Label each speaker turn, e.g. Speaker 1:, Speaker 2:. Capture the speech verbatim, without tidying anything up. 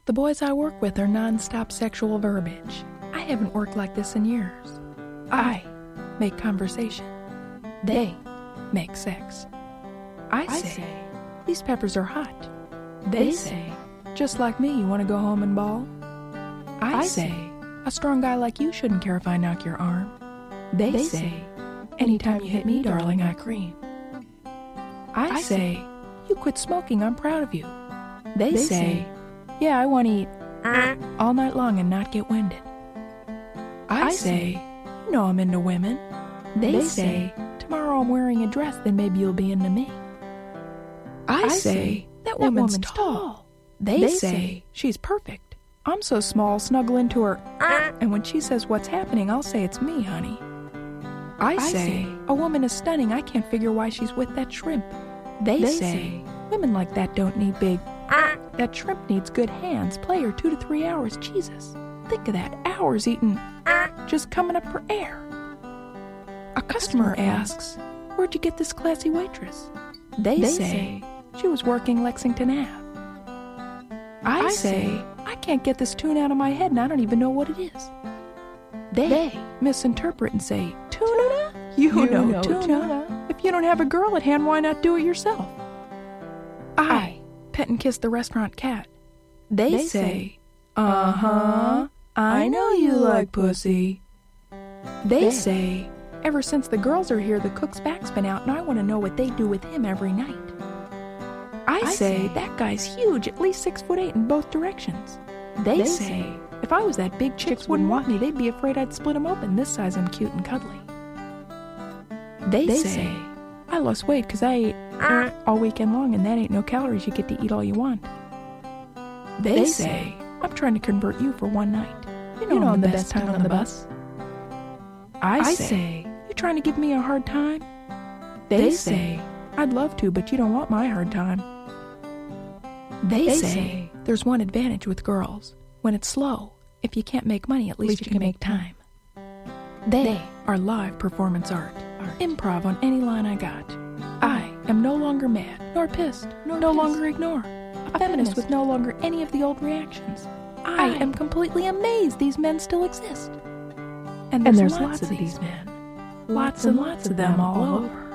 Speaker 1: The boys I work with are non-stop sexual verbiage. I haven't worked like this in years. I make conversation. They make sex. I say, these peppers are hot. They say, just like me, you want to go home and ball? I say, a strong guy like you shouldn't care if I knock your arm. They say, anytime you hit me, darling, I cream. I say, you quit smoking, I'm proud of you. They say, yeah, I want to eat all night long and not get winded. I say, you know I'm into women. They say, tomorrow I'm wearing a dress, then maybe you'll be into me. I say, that woman's tall. They say, she's perfect. I'm so small, snuggle into her, and when she says what's happening, I'll say it's me, honey. I say, a woman is stunning, I can't figure why she's with that shrimp. They say, women like that don't need big. That shrimp needs good hands. Play her two to three hours. Jesus, think of that. Hours eating, just coming up for air. A customer asks, where'd you get this classy waitress? They, they say, she was working Lexington Avenue. I, I say, I can't get this tune out of my head and I don't even know what it is. They, they misinterpret and say, tuna? You, you know, know tuna. tuna. If you don't have a girl at hand, why not do it yourself? I pet and kiss the restaurant cat. They, they say, uh-huh, I know you like pussy. They, they say, ever since the girls are here, the cook's back's been out, and I want to know what they do with him every night. I, I say, say, that guy's huge, at least six foot eight in both directions. They, they say, say, if I was that big, chicks wouldn't want me. They'd be afraid I'd split them open. This size, I'm cute and cuddly. They, they say, say, I lost weight because I ate all weekend long, and that ain't no calories. You get to eat all you want. They, they say, I'm trying to convert you for one night. You know, you know I'm the best time on the bus. I, I say, you trying to give me a hard time? They, they say, I'd love to, but you don't want my hard time. They, they say, say, there's one advantage with girls. When it's slow, if you can't make money, at least, least you, you can make time. They, they are live performance art. art. Improv on any line I got. I am no longer mad, nor pissed, nor no pissed. longer ignore. A, a feminist, feminist with no longer any of the old reactions. I, I am completely amazed these men still exist. And there's, and there's lots, lots of these men. Lots and lots of them all over.